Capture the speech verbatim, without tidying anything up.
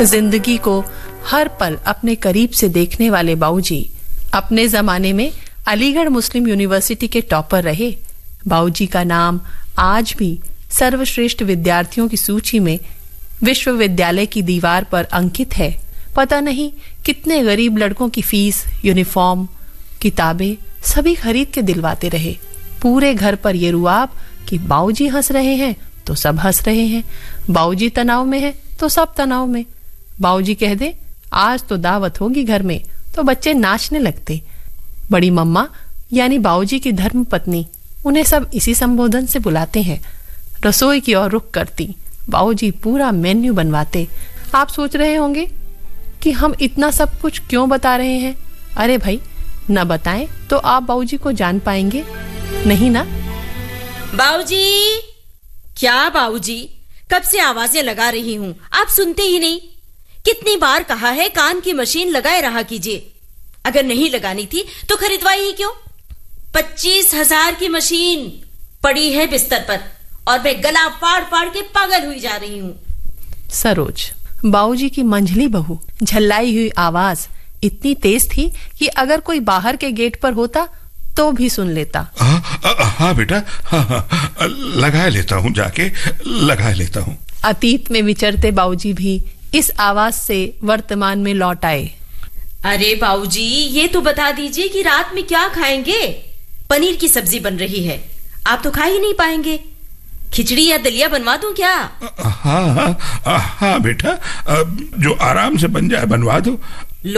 जिंदगी को हर पल अपने करीब से देखने वाले बाऊजी अपने जमाने में अलीगढ़ मुस्लिम यूनिवर्सिटी के टॉपर रहे। बाऊजी का नाम आज भी सर्वश्रेष्ठ विद्यार्थियों की सूची में विश्वविद्यालय की दीवार पर अंकित है। पता नहीं कितने गरीब लड़कों की फीस, यूनिफॉर्म, किताबें सभी खरीद के दिलवाते रहे। पूरे घर पर ये रुआब कि बाऊजी हंस रहे हैं तो सब हंस रहे हैं, बाऊजी तनाव में है तो सब तनाव में। बाऊजी कह दे आज तो दावत होगी घर में तो बच्चे नाचने लगते। बड़ी मम्मा यानी बाऊजी की धर्म पत्नी, उन्हें सब इसी संबोधन से बुलाते हैं। रसोई की ओर रुख करती बाऊजी पूरा मेन्यू बनवाते। आप सोच रहे होंगे कि हम इतना सब कुछ क्यों बता रहे हैं। अरे भाई, न बताएं तो आप बाऊजी को जान पाएंगे नहीं ना। बाऊजी, क्या बाऊजी, कब से आवाजें लगा रही हूँ, आप सुनते ही नहीं। कितनी बार कहा है कान की मशीन लगाए रहा कीजिए। अगर नहीं लगानी थी तो खरीदवाई ही क्यों। पच्चीस हजार की मशीन पड़ी है बिस्तर पर और मैं गला फाड़ फाड़ के पागल हुई जा रही हूँ। सरोज, बाऊजी की मंझली बहू झल्लाई हुई आवाज इतनी तेज थी कि अगर कोई बाहर के गेट पर होता तो भी सुन लेता। हाँ बेटा, हाँ, हाँ, लगा लेता हूँ, जाके लगा लेता हूँ। अतीत में विचरते बाऊजी भी इस आवाज से वर्तमान में लौट आए। अरे बाऊजी, ये तो बता दीजिए कि रात में क्या खाएंगे। पनीर की सब्जी बन रही है, आप तो खा ही नहीं पाएंगे। खिचड़ी या दलिया बनवा दूं क्या? हाँ हाँ हाँ बेटा, जो आराम से बन जाए बनवा दो।